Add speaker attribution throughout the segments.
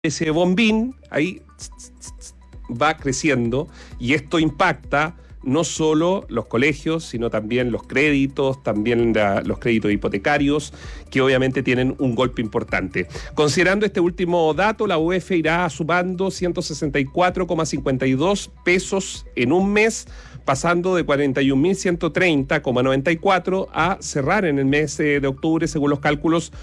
Speaker 1: ese bombín ahí va creciendo y esto impacta no solo los colegios, sino también los créditos, también los créditos hipotecarios, que obviamente tienen un golpe importante. Considerando este último dato, la UEF irá sumando 164,52 pesos en un mes, pasando de 41.130,94 a cerrar en el mes de octubre, según los cálculos,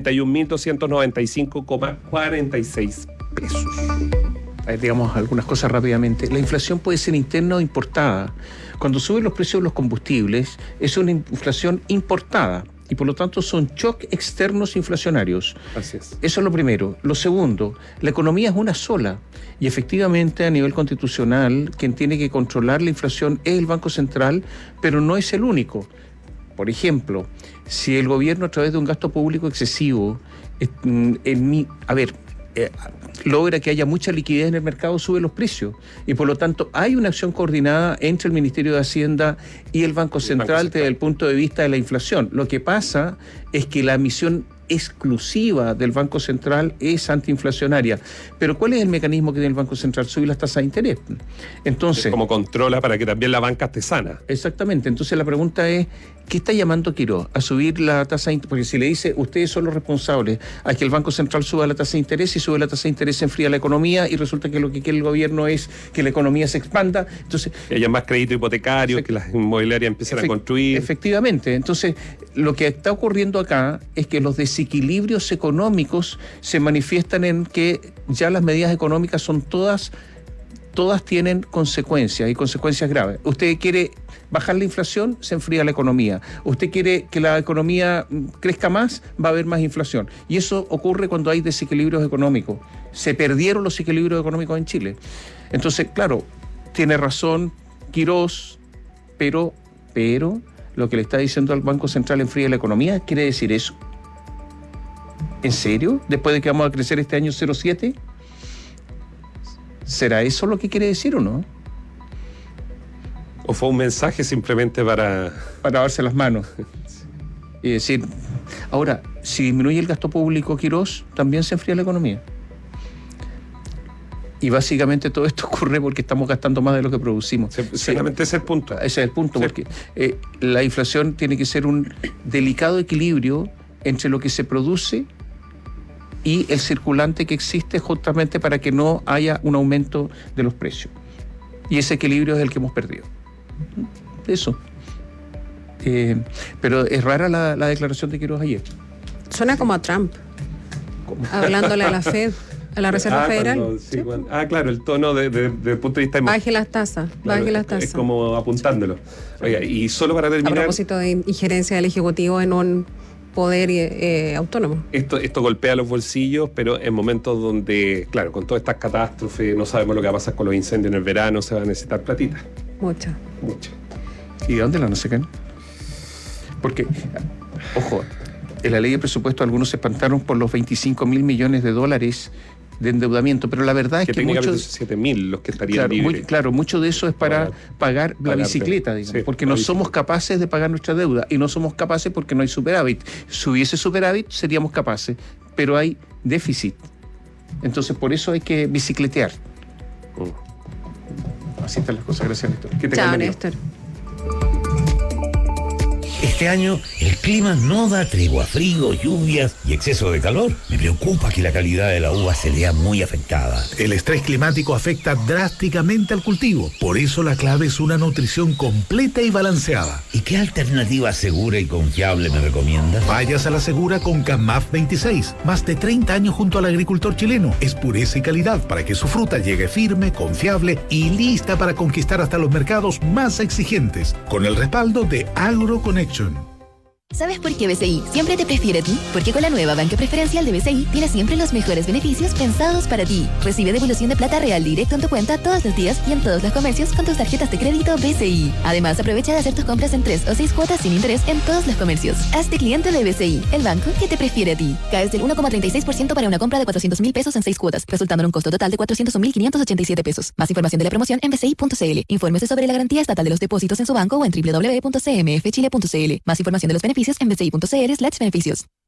Speaker 1: 41.295,46 pesos.
Speaker 2: Digamos algunas cosas rápidamente. La inflación puede ser interna o importada. Cuando suben los precios de los combustibles, es una inflación importada y por lo tanto son shocks externos inflacionarios.
Speaker 1: Así es.
Speaker 2: Eso es lo primero. Lo segundo, la economía es una sola y efectivamente a nivel constitucional quien tiene que controlar la inflación es el Banco Central, pero no es el único. Por ejemplo, si el gobierno a través de un gasto público excesivo, logra que haya mucha liquidez en el mercado, sube los precios. Y por lo tanto hay una acción coordinada entre el Ministerio de Hacienda y el Banco Central desde el punto de vista de la inflación. Lo que pasa es que la misión exclusiva del Banco Central es antiinflacionaria. Pero ¿cuál es el mecanismo que tiene el Banco Central? Subir las tasas de interés. Entonces,
Speaker 1: es como controla para que también la banca esté sana.
Speaker 2: Exactamente. Entonces la pregunta es, ¿qué está llamando Quiroz? A subir la tasa de interés. Porque si le dice, ustedes son los responsables a que el Banco Central suba la tasa de interés, y sube la tasa de interés se enfría la economía y resulta que lo que quiere el gobierno es que la economía se expanda. Entonces,
Speaker 1: que haya más crédito hipotecario, que las inmobiliarias empiecen a construir.
Speaker 2: Efectivamente. Entonces, lo que está ocurriendo acá es que los desequilibrios económicos se manifiestan en que ya las medidas económicas son todas tienen consecuencias y consecuencias graves. Usted quiere bajar la inflación, se enfría la economía. Usted quiere que la economía crezca más, va a haber más inflación. Y eso ocurre cuando hay desequilibrios económicos. Se perdieron los equilibrios económicos en Chile. Entonces, claro, tiene razón Quiroz, pero lo que le está diciendo al Banco Central enfría la economía, ¿quiere decir eso? ¿En serio? ¿Después de que vamos a crecer este año 0,7%? ¿Será eso lo que quiere decir o no?
Speaker 1: ¿O fue un mensaje simplemente para
Speaker 2: lavarse las manos? Y decir, ahora, si disminuye el gasto público, Quiroz, también se enfría la economía. Y básicamente todo esto ocurre porque estamos gastando más de lo que producimos.
Speaker 1: Seguramente ese es el punto.
Speaker 2: Ese es el punto,
Speaker 1: sí.
Speaker 2: Porque la inflación tiene que ser un delicado equilibrio entre lo que se produce y el circulante que existe, justamente para que no haya un aumento de los precios. Y ese equilibrio es el que hemos perdido. Eso. Pero es rara la declaración de Quiroz ayer.
Speaker 3: Suena como a Trump. ¿Cómo? Hablándole a la Fed, a la Reserva Federal.
Speaker 1: Claro, el tono desde el punto de vista...
Speaker 3: Baje las tasas,
Speaker 1: claro,
Speaker 3: baje las tasas.
Speaker 1: Es como apuntándolo. Oiga, y solo para terminar...
Speaker 3: A propósito de injerencia del Ejecutivo en un poder autónomo.
Speaker 1: Esto golpea los bolsillos, pero en momentos donde, claro, con todas estas catástrofes, no sabemos lo que va a pasar con los incendios en el verano, se va a necesitar platita.
Speaker 3: Mucha.
Speaker 2: ¿Y de dónde la no sacan? Porque, ojo, en la ley de presupuesto algunos se espantaron por los 25.000 millones de dólares de endeudamiento, pero la verdad es que
Speaker 1: técnicamente
Speaker 2: muchos...
Speaker 1: 7.000 los que estarían libres.
Speaker 2: Claro, mucho de eso es para pagar la bicicleta, digamos, porque no somos capaces de pagar nuestra deuda, y no somos capaces porque no hay superávit. Si hubiese superávit, seríamos capaces, pero hay déficit. Entonces, por eso hay que bicicletear. Así están las cosas. Gracias, Néstor.
Speaker 3: Chao, Néstor.
Speaker 4: Este año el clima no da tregua, frío, lluvias y exceso de calor. Me preocupa que la calidad de la uva se vea muy afectada.
Speaker 5: El estrés climático afecta drásticamente al cultivo. Por eso la clave es una nutrición completa y balanceada.
Speaker 4: ¿Y qué alternativa segura y confiable me recomiendas?
Speaker 5: Vayas a la segura con CAMAF 26. Más de 30 años junto al agricultor chileno. Es pureza y calidad para que su fruta llegue firme, confiable y lista para conquistar hasta los mercados más exigentes. Con el respaldo de AgroConnection.
Speaker 6: ¿Sabes por qué BCI siempre te prefiere a ti? Porque con la nueva banca preferencial de BCI tienes siempre los mejores beneficios pensados para ti. Recibe devolución de plata real directo en tu cuenta todos los días y en todos los comercios con tus tarjetas de crédito BCI. Además, aprovecha de hacer tus compras en 3 o 6 cuotas sin interés en todos los comercios. Hazte cliente de BCI, el banco que te prefiere a ti. Caes del 1,36% para una compra de 400.000 pesos en 6 cuotas, resultando en un costo total de 401.587 pesos. Más información de la promoción en bci.cl. Infórmese sobre la garantía estatal de los depósitos en su banco o en www.cmfchile.cl. Más información de los beneficios en bci.cl/beneficios.